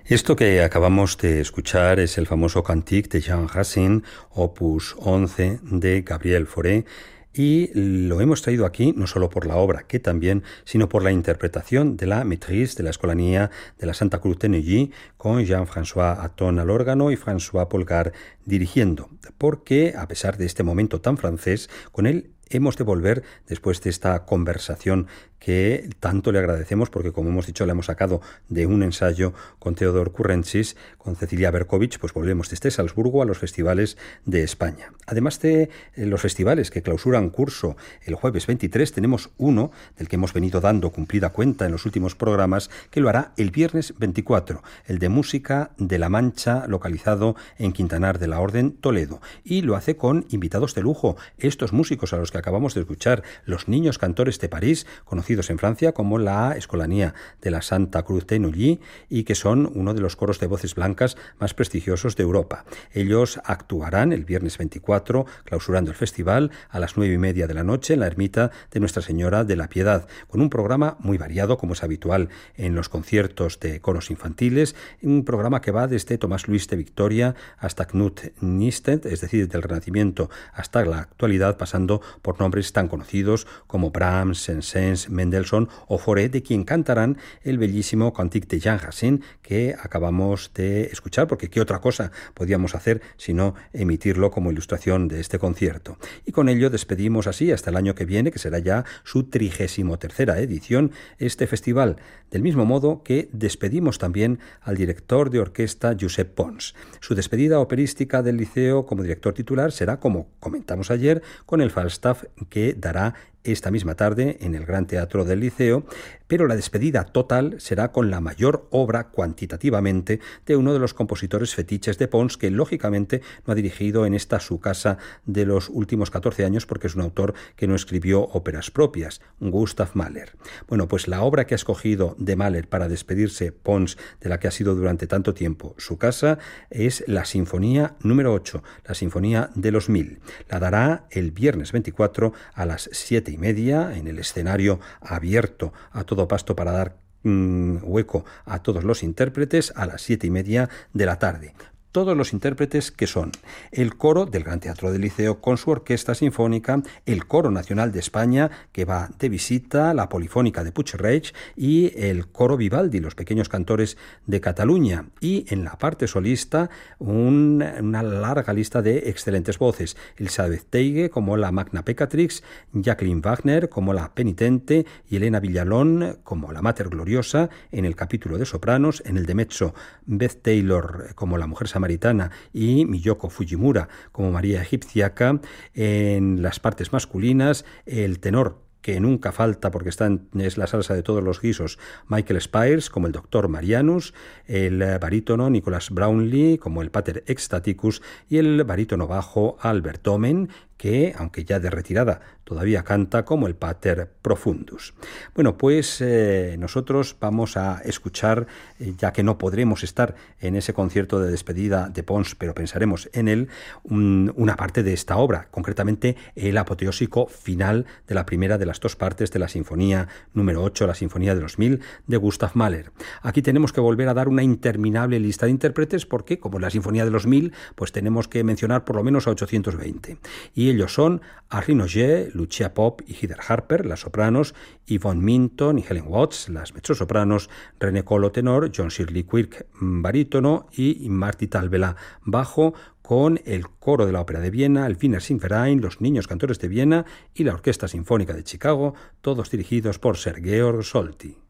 Esto que acabamos de escuchar es el famoso Cantique de Jean Racine, opus 11 de Gabriel Fauré, y lo hemos traído aquí no solo por la obra, que también, sino por la interpretación de la maîtrise de la Escolanía de la Santa Cruz de Neuilly, con Jean-François Hatton al órgano y François Polgar dirigiendo, porque a pesar de este momento tan francés, con él hemos de volver después de esta conversación que tanto le agradecemos porque, como hemos dicho, la hemos sacado de un ensayo con Theodor Kurentzis, con Cecilia Berkovich, pues volvemos desde Salzburgo a los festivales de España. Además de los festivales que clausuran curso el jueves 23, tenemos uno del que hemos venido dando cumplida cuenta en los últimos programas, que lo hará el viernes 24, el de Música de la Mancha, localizado en Quintanar de la Orden, Toledo, y lo hace con invitados de lujo, estos músicos a los que acabamos de escuchar, los Niños Cantores de París, conocidos en Francia como la Escolanía de la Santa Cruz de Neuilly, y que son uno de los coros de voces blancas más prestigiosos de Europa. Ellos actuarán el viernes 24, clausurando el festival, a las 9:30 de la noche en la ermita de Nuestra Señora de la Piedad, con un programa muy variado, como es habitual en los conciertos de coros infantiles, un programa que va desde Tomás Luis de Victoria hasta Knut Nystedt, es decir, desde el Renacimiento hasta la actualidad, pasando por nombres tan conocidos como Brahms, Saint-Saëns, Mendelssohn o Fauré, de quien cantarán el bellísimo Cantique de Jean Racine que acabamos de escuchar, porque qué otra cosa podíamos hacer sino emitirlo como ilustración de este concierto. Y con ello despedimos así hasta el año que viene, que será ya su 33ª edición, este festival, del mismo modo que despedimos también al director de orquesta Josep Pons. Su despedida operística del Liceo como director titular será, como comentamos ayer, con el Falstaff que dará esta misma tarde en el Gran Teatro del Liceo, pero la despedida total será con la mayor obra cuantitativamente de uno de los compositores fetiches de Pons, que lógicamente no ha dirigido en esta su casa de los últimos 14 años, porque es un autor que no escribió óperas propias, Gustav Mahler. Bueno, pues la obra que ha escogido de Mahler para despedirse Pons, de la que ha sido durante tanto tiempo su casa, es la Sinfonía número 8, la Sinfonía de los 1000. La dará el viernes 24 a las 7:30 en el escenario abierto a todo pasto para dar hueco a todos los intérpretes a las 7:30 de la tarde. Todos los intérpretes que son el coro del Gran Teatro del Liceo con su orquesta sinfónica, el Coro Nacional de España que va de visita, la Polifónica de Puig-Reig y el Coro Vivaldi, los pequeños cantores de Cataluña, y en la parte solista una larga lista de excelentes voces, Elisabeth Teige como la Magna Peccatrix, Jacqueline Wagner como la Penitente y Elena Villalón como la Mater Gloriosa en el capítulo de sopranos, en el de mezzo Beth Taylor como la Mujer Samaritana y Miyoko Fujimura como María Egipciaca. En las partes masculinas, el tenor que nunca falta porque es la salsa de todos los guisos, Michael Spires como el Doctor Marianus, el barítono Nicholas Brownlee como el Pater Ecstaticus y el barítono bajo Albert Domen, que, aunque ya de retirada, todavía canta como el Pater Profundus. Bueno, pues nosotros vamos a escuchar, ya que no podremos estar en ese concierto de despedida de Pons, pero pensaremos en él, una parte de esta obra, concretamente el apoteósico final de la primera de las dos partes de la Sinfonía número 8, la Sinfonía de los 1000, de Gustav Mahler. Aquí tenemos que volver a dar una interminable lista de intérpretes porque, como en la Sinfonía de los 1000, pues tenemos que mencionar por lo menos a 820. Y ellos son Henri Noget, Lucia Pope y Heather Harper, las sopranos, Yvonne Minton y Helen Watts, las mezzosopranos, René Colo, tenor, John Shirley Quirk, barítono, y Marty Talvela, bajo, con el coro de la Ópera de Viena, el Wiener Singverein, los Niños Cantores de Viena y la Orquesta Sinfónica de Chicago, todos dirigidos por Sir Georg Solti.